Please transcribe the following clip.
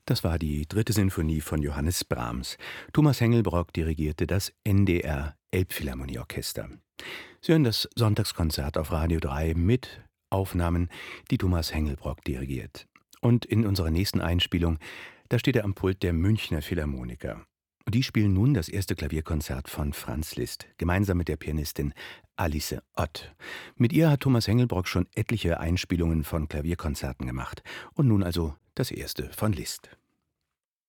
Das war die dritte Sinfonie von Johannes Brahms. Thomas Hengelbrock dirigierte das NDR Elbphilharmonieorchester. Sie hören das Sonntagskonzert auf Radio 3 mit Aufnahmen, die Thomas Hengelbrock dirigiert. Und in unserer nächsten Einspielung, da steht er am Pult der Münchner Philharmoniker. Und die spielen nun das erste Klavierkonzert von Franz Liszt, gemeinsam mit der Pianistin Alice Ott. Mit ihr hat Thomas Hengelbrock schon etliche Einspielungen von Klavierkonzerten gemacht. Und nun also das erste von Liszt.